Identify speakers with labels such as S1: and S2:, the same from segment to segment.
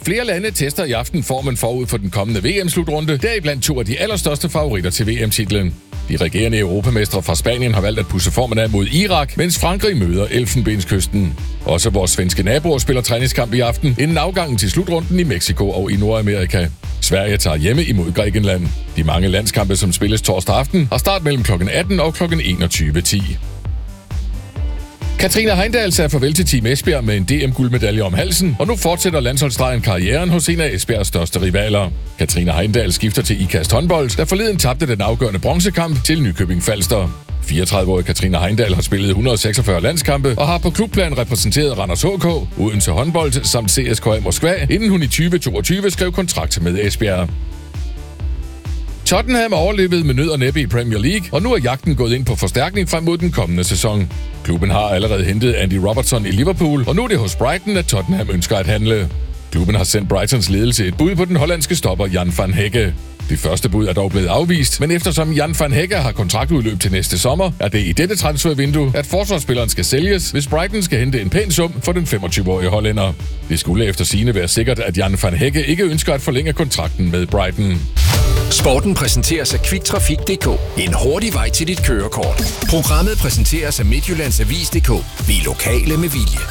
S1: Flere lande tester i aften formen forud for den kommende VM-slutrunde, deriblandt 2 af de allerstørste favoritter til VM-titlen. De regerende europamestre fra Spanien har valgt at pusse formen af mod Irak, mens Frankrig møder Elfenbenskysten. Også vores svenske naboer spiller træningskamp i aften, inden afgangen til slutrunden i Mexico og i Nordamerika. Sverige tager hjemme imod Grækenland. De mange landskampe, som spilles torsdag aften, har start mellem kl. 18 og kl. 21.10. Katrine Heindal sagde farvel til Team Esbjerg med en DM-guldmedalje om halsen, og nu fortsætter landsholdsdrengen karrieren hos en af Esbjergs største rivaler. Katrine Heindal skifter til Ikast håndbold, der forleden tabte den afgørende bronzekamp til Nykøbing Falster. 34-årige Katrine Heindal har spillet 146 landskampe og har på klubplan repræsenteret Randers HK, Odense håndbold samt CSKA Moskva, inden hun i 2022 skrev kontrakt med Esbjerg. Tottenham overlevede med nød og næppe i Premier League, og nu er jagten gået ind på forstærkning frem mod den kommende sæson. Klubben har allerede hentet Andy Robertson i Liverpool, og nu er det hos Brighton, at Tottenham ønsker at handle. Klubben har sendt Brightons ledelse et bud på den hollandske stopper Jan van Hecke. Det første bud er dog blevet afvist, men eftersom Jan van Hecke har kontraktudløb til næste sommer, er det i dette transfervindue, at forsvarsspilleren skal sælges, hvis Brighton skal hente en pæn sum for den 25-årige hollænder. Det skulle efter sigende være sikkert, at Jan van Hecke ikke ønsker at forlænge kontrakten med Brighton.
S2: Sporten præsenteres af Quicktrafik.dk. En hurtig vej til dit kørekort. Programmet præsenteres af Midtjyllands Avis.dk. Vi er lokale med vilje.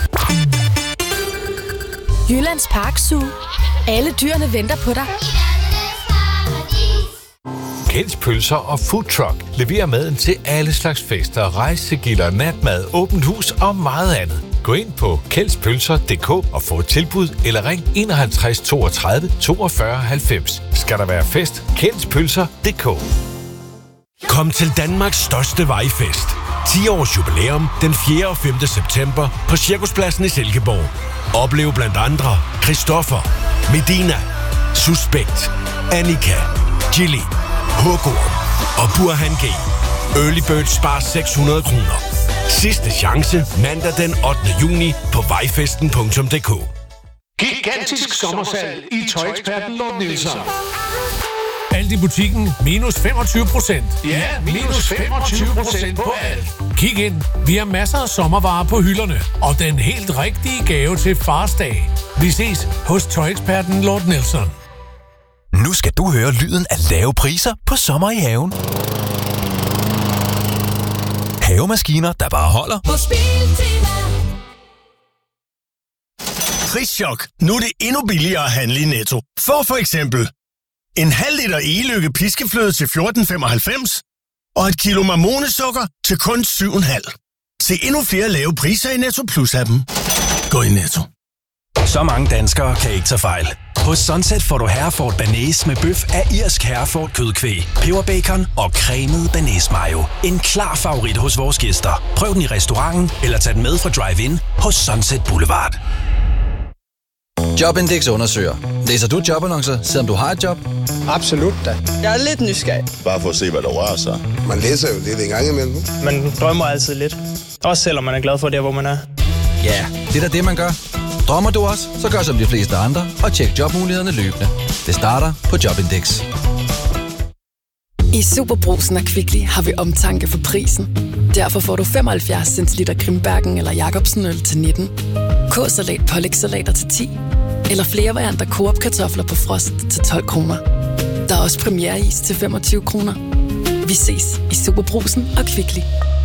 S3: Jyllands Park Zoo. Alle dyrene venter på dig.
S4: Kjelds Pølser og Food Truck leverer maden til alle slags fester, rejsegilder, natmad, åbent hus og meget andet. Gå ind på kjeldspølser.dk og få et tilbud eller ring 51 32 42 90. Skal der være fest? Kjeldspølser.dk.
S5: Kom til Danmarks største vejfest. 10 års jubilæum den 4. og 5. september på Cirkuspladsen i Silkeborg. Oplev blandt andre Christoffer, Medina, Suspekt, Annika, Gilly, Hugorm og Burhan G. Early Bird spar 600 kroner. Sidste chance mandag den 8. juni på vejfesten.dk.
S6: Gigantisk sommersalg i Tøjeksperten Lord Nielsen.
S7: Alt i butikken minus 25%.
S6: Ja, minus 25% på alt.
S7: Kig ind. Vi har masser af sommervarer på hylderne. Og den helt rigtige gave til farsdag. Vi ses hos Tøjeksperten Lord Nielsen.
S8: Nu skal du høre lyden af lave priser på sommer i haven. Havemaskiner, der bare holder.
S9: På Biltema.
S5: Prischok. Nu er det endnu billigere at handle i Netto. For eksempel en halv liter E-Lykke piskefløde til 14,95 og et kilo marmonesukker til kun 7,5. Se endnu flere lave priser i Netto Plus-appen. Gå i Netto.
S8: Så mange danskere kan ikke tage fejl. Hos Sunset får du Hereford Bearnaise med bøf af irsk Hereford kødkvæg, peberbacon og cremet Bearnaise mayo. En klar favorit hos vores gæster. Prøv den i restauranten eller tag den med fra Drive-In hos Sunset Boulevard.
S10: Jobindex undersøger. Læser du jobannoncer, selvom du har et job?
S11: Absolut da. Jeg er lidt nysgerrig.
S12: Bare for at se, hvad der rører sig.
S11: Man læser jo lidt en gang imellem. Man drømmer altid lidt. Også selvom man er glad for det, hvor man er.
S10: Ja, det er da det, man gør. Drømmer du også, så gør som de fleste andre og tjek jobmulighederne løbende. Det starter på Jobindex.
S13: I Superbrugsen og Kvickly har vi omtanke for prisen. Derfor får du 75 centiliter Grimbergen eller Jacobsen øl til 19. K-salat, pålægssalater til 10. Eller flere varianter Coop kartofler på frost til 12 kroner. Der er også premiereis til 25 kroner. Vi ses i Superbrugsen og Kvickly.